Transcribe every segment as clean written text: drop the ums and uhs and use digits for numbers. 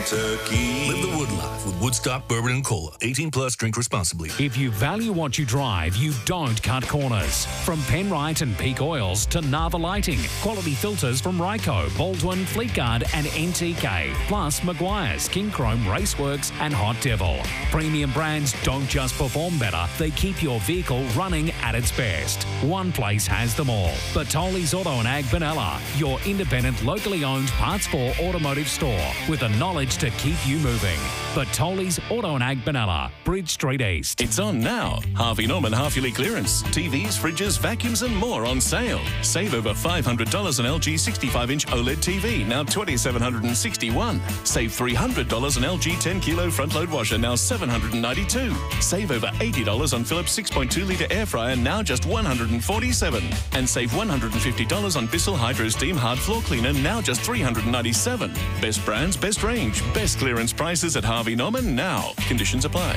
Kentucky. Live the Wood life with Woodstock Bourbon and Cola. 18 plus, drink responsibly. If you value what you drive, you don't cut corners. From Penrite and Peak Oils to Nava Lighting, quality filters from Ryco, Baldwin, Fleetguard and NTK, plus Maguire's, King Chrome, Raceworks and Hot Devil. Premium brands don't just perform better, they keep your vehicle running at its best. One place has them all. Bertoli's Auto and Ag Benalla, your independent, locally owned parts for automotive store with the knowledge to keep you moving. Bertoli's Auto and Ag Benalla, Bridge Street East. It's on now. Harvey Norman half-yearly clearance. TVs, fridges, vacuums and more on sale. Save over $500 on LG 65-inch OLED TV, now $2,761. Save $300 on LG 10-kilo front-load washer, now $792. Save over $80 on Philips 6.2-litre air fryer, now just $147. And save $150 on Bissell Hydro Steam hard floor cleaner, now just $397. Best brands, best range, best clearance prices at Harvey Norman now. Conditions apply.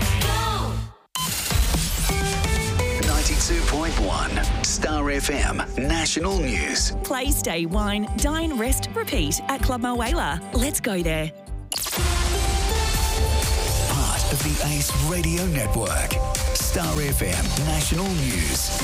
92.1 Star FM National News. Play, stay, wine, dine, rest, repeat at Club Mulwala. Let's go there. Part of the Ace Radio Network. Star FM National News.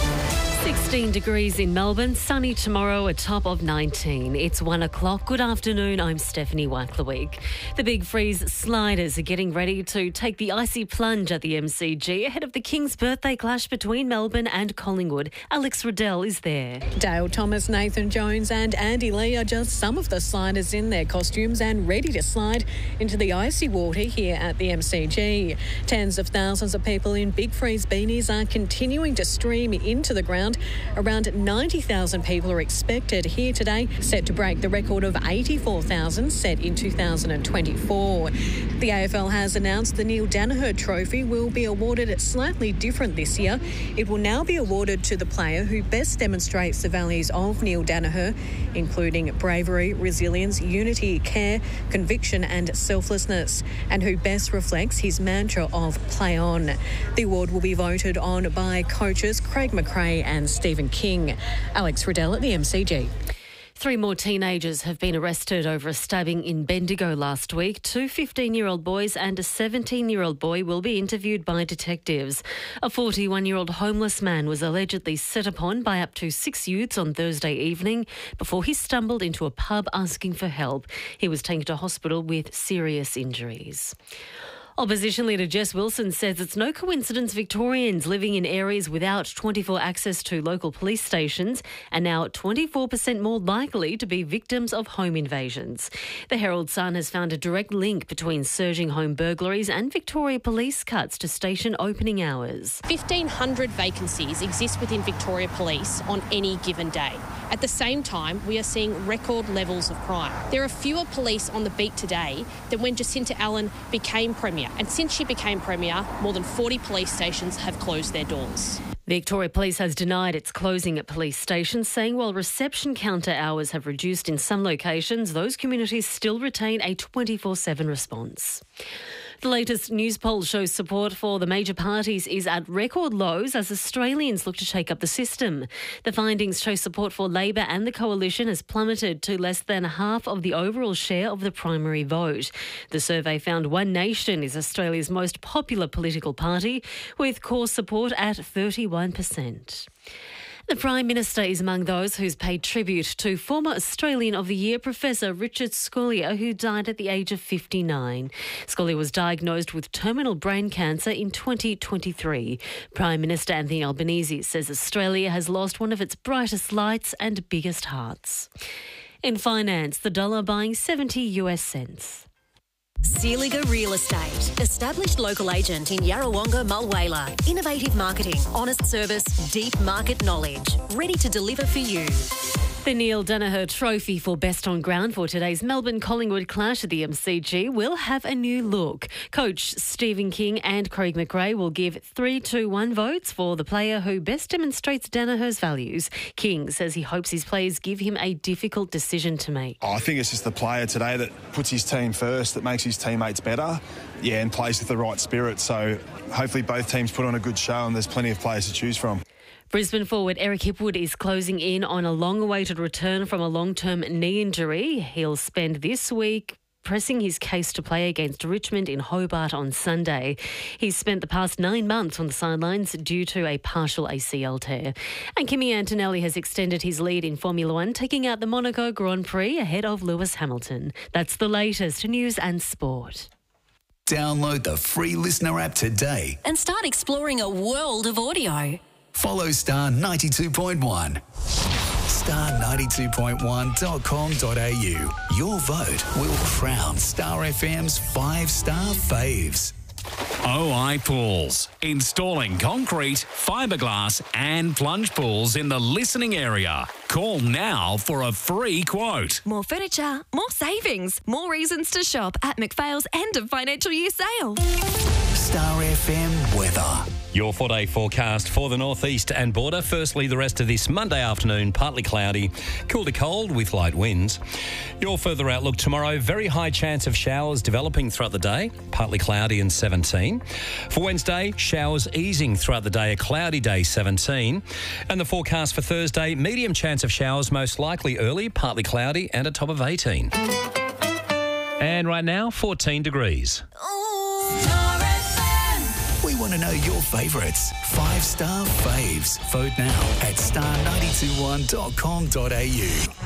16 degrees in Melbourne, sunny tomorrow, a top of 19. It's 1 o'clock. Good afternoon, I'm Stephanie Wackleweek. The Big Freeze Sliders are getting ready to take the icy plunge at the MCG ahead of the King's birthday clash between Melbourne and Collingwood. Alex Riddell is there. Dale Thomas, Nathan Jones and Andy Lee are just some of the sliders in their costumes and ready to slide into the icy water here at the MCG. Tens of thousands of people in Big Freeze beanies are continuing to stream into the ground. Around 90,000 people are expected here today, set to break the record of 84,000 set in 2024. The AFL has announced the Neil Daniher Trophy will be awarded slightly different this year. It will now be awarded to the player who best demonstrates the values of Neil Daniher, including bravery, resilience, unity, care, conviction and selflessness, and who best reflects his mantra of play on. The award will be voted on by coaches Craig McRae and Stephen King. Alex Riddell at the MCG. 3 more teenagers have been arrested over a stabbing in Bendigo last week. 2 15-year-old boys and a 17-year-old boy will be interviewed by detectives. A 41-year-old homeless man was allegedly set upon by up to 6 youths on Thursday evening before he stumbled into a pub asking for help. He was taken to hospital with serious injuries. Opposition leader Jess Wilson says it's no coincidence Victorians living in areas without 24 access to local police stations are now 24% more likely to be victims of home invasions. The Herald Sun has found a direct link between surging home burglaries and Victoria Police cuts to station opening hours. 1,500 vacancies exist within Victoria Police on any given day. At the same time, we are seeing record levels of crime. There are fewer police on the beat today than when Jacinta Allen became Premier. And since she became Premier, more than 40 police stations have closed their doors. Victoria Police has denied its closing at police stations, saying while reception counter hours have reduced in some locations, those communities still retain a 24/7 response. The latest news poll shows support for the major parties is at record lows as Australians look to shake up the system. The findings show support for Labor and the Coalition has plummeted to less than half of the overall share of the primary vote. The survey found One Nation is Australia's most popular political party, with core support at 31%. The Prime Minister is among those who's paid tribute to former Australian of the Year Professor Richard Scolyer, who died at the age of 59. Scolyer was diagnosed with terminal brain cancer in 2023. Prime Minister Anthony Albanese says Australia has lost one of its brightest lights and biggest hearts. In finance, the dollar buying 70 US cents. Sealiger Real Estate. Established local agent in Yarrawonga, Mulwala. Innovative marketing, honest service, deep market knowledge. Ready to deliver for you. The Neil Daniher Trophy for Best on Ground for today's Melbourne Collingwood clash at the MCG will have a new look. Coach Stephen King and Craig McRae will give 3-2-1 votes for the player who best demonstrates Daniher's values. King says he hopes his players give him a difficult decision to make. I think it's just the player today that puts his team first, that makes his teammates better, and plays with the right spirit. So hopefully both teams put on a good show and there's plenty of players to choose from. Brisbane forward Eric Hipwood is closing in on a long-awaited return from a long-term knee injury. He'll spend this week pressing his case to play against Richmond in Hobart on Sunday. He's spent the past 9 months on the sidelines due to a partial ACL tear. And Kimi Antonelli has extended his lead in Formula One, taking out the Monaco Grand Prix ahead of Lewis Hamilton. That's the latest news and sport. Download the free Listener app today And start exploring a world of audio. Follow Star 92.1. Star92.1.com.au. Your vote will crown Star FM's 5-star faves. OI Pools. Installing concrete, fiberglass and plunge pools in the listening area. Call now for a free quote. More furniture, more savings, more reasons to shop at McPhail's end of financial year sale. Star FM weather. Your 4-day forecast for the northeast and border. Firstly, the rest of this Monday afternoon, partly cloudy, cool to cold with light winds. Your further outlook tomorrow, very high chance of showers developing throughout the day, partly cloudy and 17. For Wednesday, showers easing throughout the day, a cloudy day, 17. And the forecast for Thursday, medium chance of showers, most likely early, partly cloudy and a top of 18. And right now, 14 degrees. We want to know your favourites. 5-star faves. Vote now at star921.com.au.